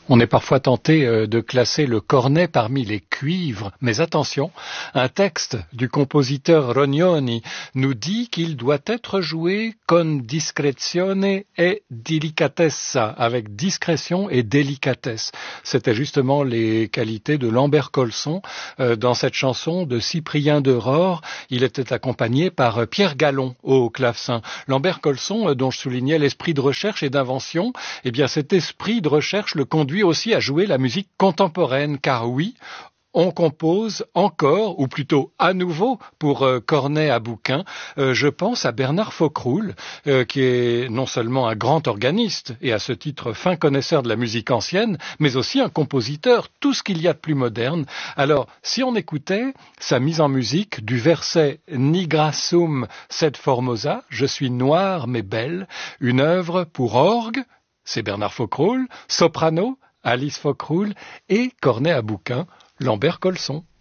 On est parfois tenté de classer le cornet parmi les cuivres, mais attention, un texte du compositeur Rognoni nous dit qu'il doit être joué con discrezione e delicatezza, avec discrétion et délicatesse. C'était justement les qualités de Lambert-Colson dans cette chanson de Cyprien de Rore. Il était accompagné par Pierre Gallon au clavecin. Lambert-Colson, dont je soulignais l'esprit de recherche et d'invention, eh bien cet esprit de recherche le conduit aussi à jouer la musique contemporaine, car oui, on compose encore, ou plutôt à nouveau, pour cornet à bouquin. Je pense à Bernard Faucroul, qui est non seulement un grand organiste, et à ce titre fin connaisseur de la musique ancienne, mais aussi un compositeur, tout ce qu'il y a de plus moderne. Alors, si on écoutait sa mise en musique du verset « Nigra sum sed formosa », je suis noire mais belle, une œuvre pour orgue, c'est Bernard Faucroul, soprano, Alice Faucroul, et cornet à bouquin, Lambert-Colson.